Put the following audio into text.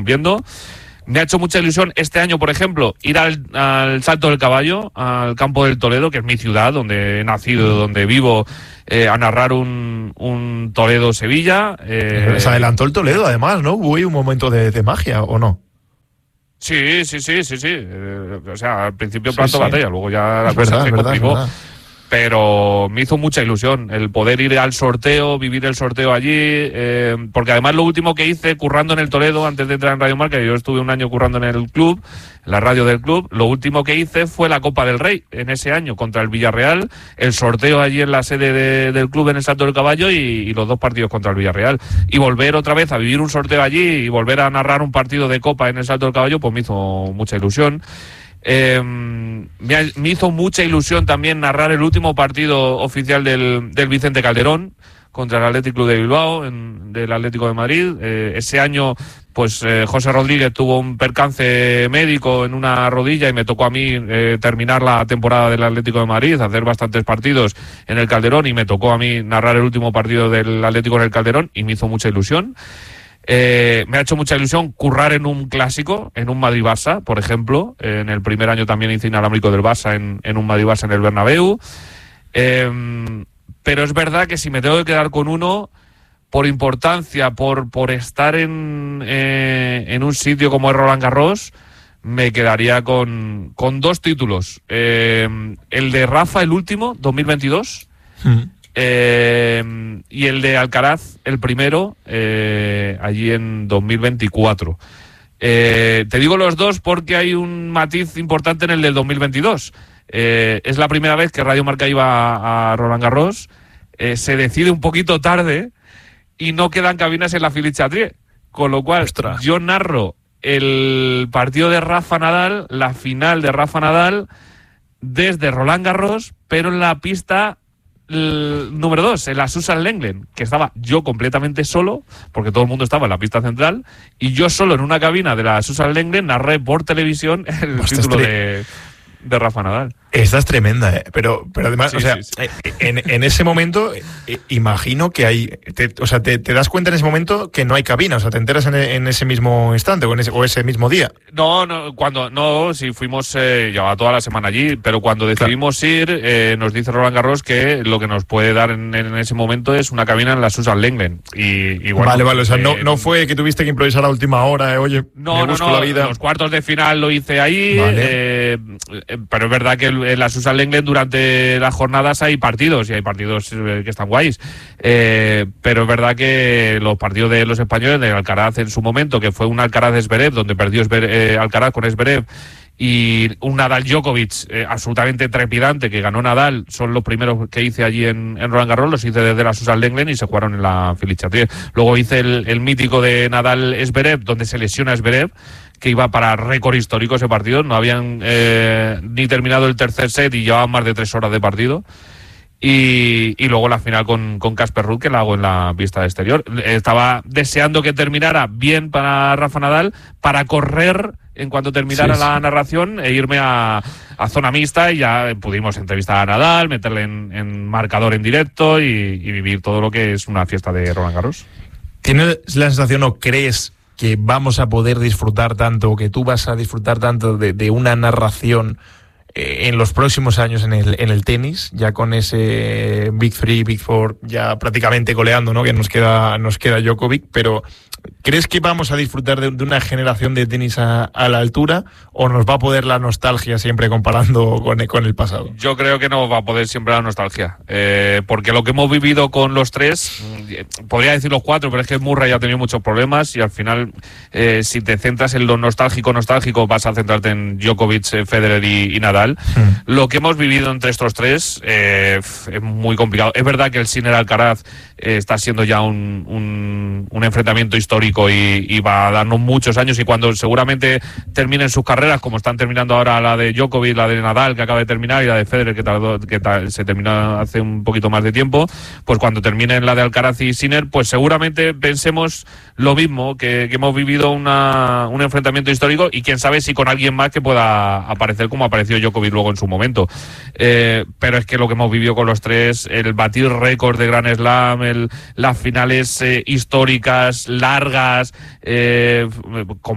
rompiendo. Me ha hecho mucha ilusión este año, por ejemplo, ir al Salto del Caballo, al campo del Toledo, que es mi ciudad, donde he nacido, donde vivo, a narrar un Toledo-Sevilla. Se adelantó el Toledo, además, ¿no? Hubo un momento de magia, ¿o no? Sí. O sea, al principio planto batalla, luego ya la cosa se complicó. Pero me hizo mucha ilusión el poder ir al sorteo, vivir el sorteo allí, porque además lo último que hice currando en el Toledo, antes de entrar en Radio Marca, yo estuve un año currando en el club, en la radio del club, lo último que hice fue la Copa del Rey en ese año contra el Villarreal, el sorteo allí en la sede del club en el Salto del Caballo y los 2 partidos contra el Villarreal. Y volver otra vez a vivir un sorteo allí y volver a narrar un partido de Copa en el Salto del Caballo, pues me hizo mucha ilusión. Me hizo mucha ilusión también narrar el último partido oficial del Vicente Calderón contra el Athletic Club de Bilbao, del Atlético de Madrid. Ese año, pues José Rodríguez tuvo un percance médico en una rodilla y me tocó a mí terminar la temporada del Atlético de Madrid, hacer bastantes partidos en el Calderón, y me tocó a mí narrar el último partido del Atlético en el Calderón y me hizo mucha ilusión. Me ha hecho mucha ilusión currar en un clásico, en un Madrid-Barça, por ejemplo. En el primer año también hice inalámbrico del Barça en un Madrid-Barça en el Bernabéu. Pero es verdad que si me tengo que quedar con uno, por importancia, por estar en un sitio como es Roland Garros, me quedaría con 2 títulos. El de Rafa, el último, 2022. Y el de Alcaraz, el primero, allí en 2024. Te digo los 2 porque hay un matiz importante en el del 2022. Es la primera vez que Radio Marca iba a Roland Garros. Se decide un poquito tarde y no quedan cabinas en la Philippe Chatrier. Con lo cual, yo narro el partido de Rafa Nadal, la final de Rafa Nadal, desde Roland Garros, pero en la pista número 2, en la Susan Lenglen, que estaba yo completamente solo, porque todo el mundo estaba en la pista central, y yo solo en una cabina de la Susan Lenglen narré por televisión el título de Rafa Nadal. Esta es tremenda, pero además, sí, o sea, sí. En ese momento imagino que hay, te das cuenta en ese momento que no hay cabina, o sea, te enteras en ese mismo instante o ese mismo día. Si fuimos, llevaba toda la semana allí, pero cuando decidimos ir, nos dice Roland Garros que lo que nos puede dar en ese momento es una cabina en la Susan Lenglen. Y bueno, vale, o sea, no fue que tuviste que improvisar a última hora, oye, me busco la vida. En los cuartos de final lo hice ahí, vale. Pero es verdad que en la Susan Lenglen durante las jornadas hay partidos, y hay partidos que están guays, pero es verdad que los partidos de los españoles, de Alcaraz en su momento, que fue un Alcaraz-Zverev, donde perdió Alcaraz con Zverev, y un Nadal-Djokovic absolutamente trepidante que ganó Nadal, son los primeros que hice allí en Roland Garros, los hice desde la Susan Lenglen y se jugaron en la Philippe Chatrier. Luego hice el mítico de Nadal-Zverev, donde se lesiona Zverev, que iba para récord histórico ese partido, no habían ni terminado el tercer set y llevaban más de 3 horas de partido. Y luego la final con Casper Ruud, que la hago en la pista de exterior. Estaba deseando que terminara bien para Rafa Nadal, para correr en cuanto terminara la narración e irme a zona mixta, y ya pudimos entrevistar a Nadal, meterle en marcador en directo y vivir todo lo que es una fiesta de Roland Garros. ¿Tienes la sensación o crees que vamos a poder disfrutar tanto, o que tú vas a disfrutar tanto de una narración en los próximos años en el tenis, ya con ese Big 3, Big 4 ya prácticamente coleando, ¿no? Que nos queda Djokovic, pero ¿crees que vamos a disfrutar de una generación de tenis a la altura, o nos va a poder la nostalgia siempre comparando con el pasado? Yo creo que no va a poder siempre la nostalgia, porque lo que hemos vivido con los 3, podría decir los 4, pero es que Murray ha tenido muchos problemas, y al final si te centras en lo nostálgico, vas a centrarte en Djokovic, Federer y Nadal. Lo que hemos vivido entre estos 3 es muy complicado. Es verdad que el Sinner-Alcaraz está siendo ya un enfrentamiento histórico y va a darnos muchos años, y cuando seguramente terminen sus carreras, como están terminando ahora la de Djokovic, la de Nadal que acaba de terminar, y la de Federer que se terminó hace un poquito más de tiempo, pues cuando terminen la de Alcaraz y Sinner, pues seguramente pensemos lo mismo, que hemos vivido un enfrentamiento histórico, y quién sabe si con alguien más que pueda aparecer como apareció Djokovic luego en su momento, pero es que lo que hemos vivido con los 3, el batir récord de Grand Slam, las finales históricas, largas,